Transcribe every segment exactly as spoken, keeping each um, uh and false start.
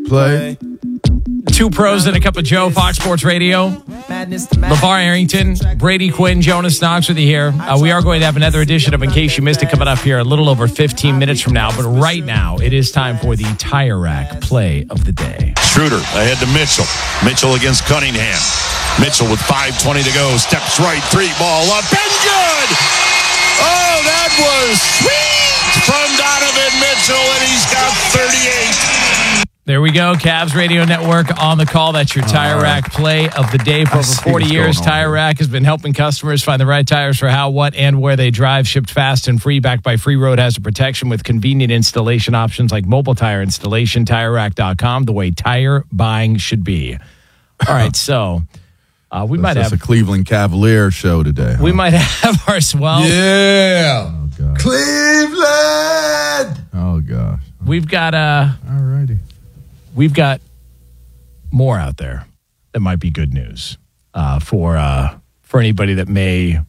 play. Two pros and a cup of Joe, Fox Sports Radio. LeVar Arrington, Brady Quinn, Jonas Knox with you here. Uh, we are going to have another edition of In Case You Missed It coming up here a little over fifteen minutes from now. But right now, it is time for the Tire Rack play of the day. Schroeder ahead to Mitchell. Mitchell against Cunningham. Mitchell with five twenty to go. Steps right, three ball up, and good! Oh, that was sweet from Donovan Mitchell, and he's got thirty-eight. There we go. Cavs Radio Network on the call. That's your Tire right. Rack play of the day. For I over forty years, Tire here. Rack has been helping customers find the right tires for how, what, and where they drive. Shipped fast and free, backed by free road hazard protection with convenient installation options like mobile tire installation. Tire Rack dot com, the way tire buying should be. All right, so uh, we that's, might that's have a Cleveland Cavalier show today. Huh? We might have our swell. Yeah. Oh, God. Cleveland. Oh, gosh. We've got uh All righty. We've got more out there that might be good news uh, for uh, for anybody that may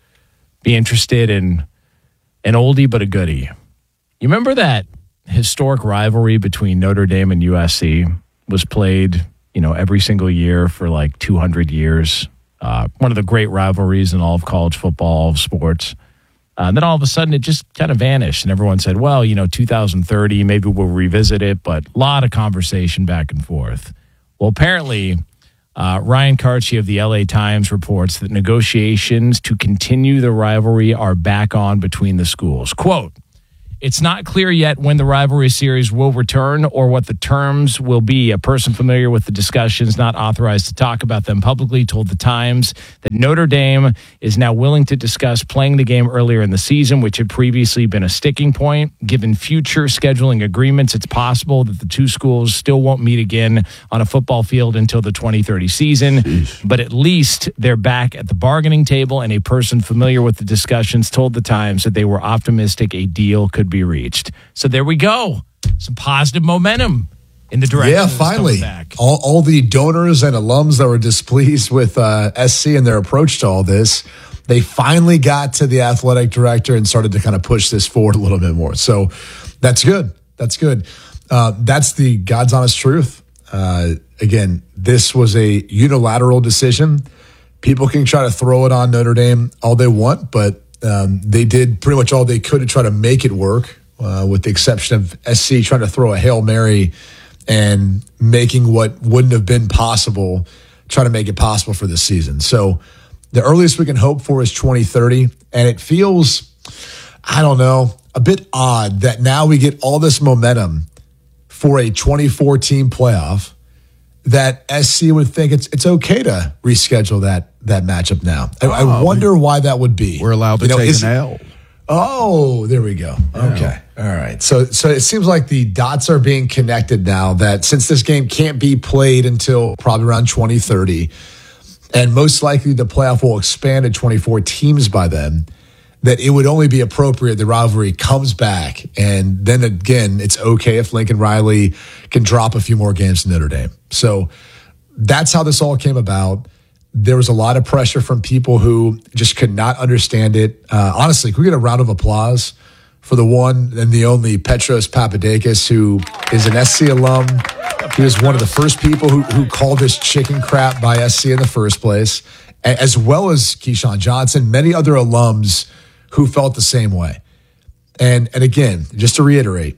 be interested in an oldie but a goodie. You remember that historic rivalry between Notre Dame and U S C was played, you know, every single year for like two hundred years. Uh, one of the great rivalries in all of college football, all of sports. Uh, and then all of a sudden, it just kind of vanished. And everyone said, well, you know, two thousand thirty, maybe we'll revisit it. But a lot of conversation back and forth. Well, apparently, uh, Ryan Karchi of the L A Times reports that negotiations to continue the rivalry are back on between the schools. Quote, it's not clear yet when the rivalry series will return or what the terms will be. A person familiar with the discussions, not authorized to talk about them publicly, told the Times that Notre Dame is now willing to discuss playing the game earlier in the season, which had previously been a sticking point. Given future scheduling agreements, it's possible that the two schools still won't meet again on a football field until the twenty thirty season. Sheesh. But at least they're back at the bargaining table, and a person familiar with the discussions told the Times that they were optimistic a deal could be reached. So there we go. Some positive momentum in the direction. Yeah, finally. Back. All, all the donors and alums that were displeased with uh, S C and their approach to all this, they finally got to the athletic director and started to kind of push this forward a little bit more. So that's good. That's good. Uh, that's the God's honest truth. Uh, again, this was a unilateral decision. People can try to throw it on Notre Dame all they want, but Um, they did pretty much all they could to try to make it work, uh, with the exception of S C trying to throw a Hail Mary and making what wouldn't have been possible, try to make it possible for this season. So the earliest we can hope for is twenty thirty, and it feels, I don't know, a bit odd that now we get all this momentum for a twenty-four team playoff that S C would think it's it's okay to reschedule that that matchup now. I, I wonder why that would be. We're allowed to you know, take an L. Oh, there we go. Okay. Yeah. All right. So so it seems like the dots are being connected now that since this game can't be played until probably around twenty thirty, and most likely the playoff will expand to twenty-four teams by then, that it would only be appropriate the rivalry comes back. And then again, it's okay if Lincoln Riley can drop a few more games to Notre Dame. So that's how this all came about. There was a lot of pressure from people who just could not understand it. Uh, honestly, can we get a round of applause for the one and the only Petros Papadakis, who is an S C alum. He was one of the first people who, who called this chicken crap by S C in the first place, as well as Keyshawn Johnson, many other alums who felt the same way. And and again, just to reiterate,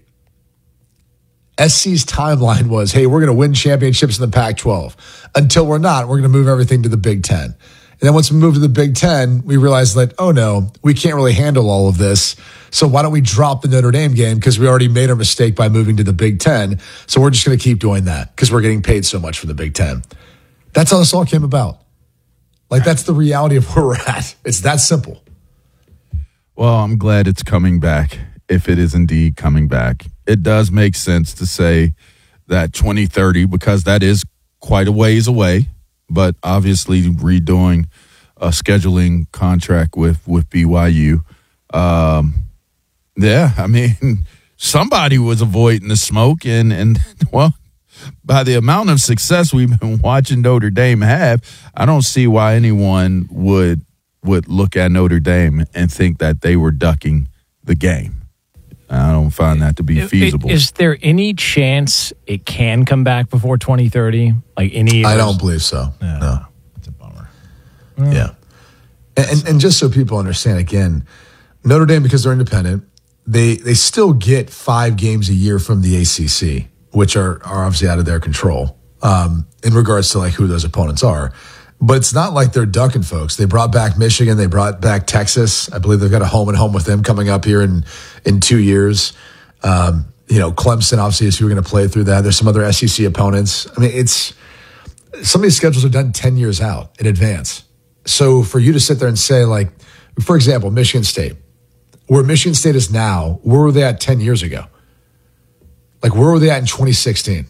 S C's timeline was, hey, we're going to win championships in the Pac twelve. Until we're not, we're going to move everything to the Big Ten. And then once we move to the Big Ten, we realized that, oh no, we can't really handle all of this. So why don't we drop the Notre Dame game, because we already made our mistake by moving to the Big Ten. So we're just going to keep doing that because we're getting paid so much for the Big Ten. That's how this all came about. Like, that's the reality of where we're at. It's that simple. Well, I'm glad it's coming back, if it is indeed coming back. It does make sense to say that twenty thirty, because that is quite a ways away, but obviously redoing a scheduling contract with, with B Y U. Um, yeah, I mean, somebody was avoiding the smoke, and, and, well, by the amount of success we've been watching Notre Dame have, I don't see why anyone would would look at Notre Dame and think that they were ducking the game. I don't find that to be feasible. Is there any chance it can come back before twenty thirty? Like any? I don't believe so. Yeah, no, it's a bummer. Yeah, and, and and just so people understand, again, Notre Dame, because they're independent, they they still get five games a year from the A C C, which are are obviously out of their control um, in regards to like who those opponents are. But it's not like they're ducking folks. They brought back Michigan. They brought back Texas. I believe they've got a home and home with them coming up here in, in two years. Um, you know, Clemson, obviously, is who we're going to play through that. There's some other S E C opponents. I mean, it's some of these schedules are done ten years out in advance. So for you to sit there and say, like, for example, Michigan State, where Michigan State is now, where were they at ten years ago? Like, where were they at in twenty sixteen?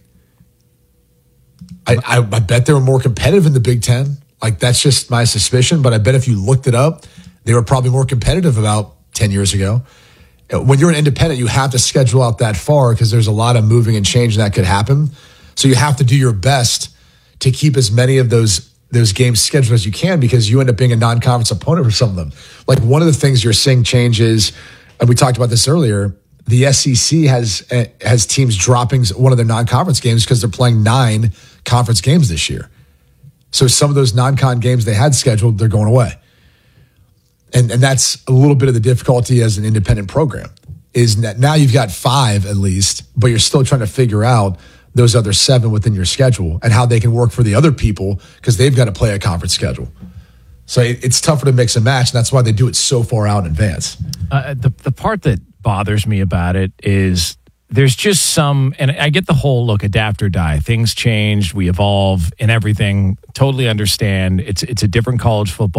I, I, I bet they were more competitive in the Big Ten. Like, that's just my suspicion. But I bet if you looked it up, they were probably more competitive about ten years ago. When you're an independent, you have to schedule out that far because there's a lot of moving and changing that could happen. So you have to do your best to keep as many of those those games scheduled as you can because you end up being a non-conference opponent for some of them. Like, one of the things you're seeing change is, and we talked about this earlier, the S E C has has teams dropping one of their non-conference games because they're playing nine conference games this year. So some of those non-con games they had scheduled, they're going away. And and that's a little bit of the difficulty as an independent program, is that now you've got five at least, but you're still trying to figure out those other seven within your schedule and how they can work for the other people because they've got to play a conference schedule. So it, it's tougher to mix and match, and that's why they do it so far out in advance. Uh, the the part that bothers me about it is there's just some, and I get the whole look, adapt or die. Things change, we evolve, and everything. Totally understand. It's it's a different college football.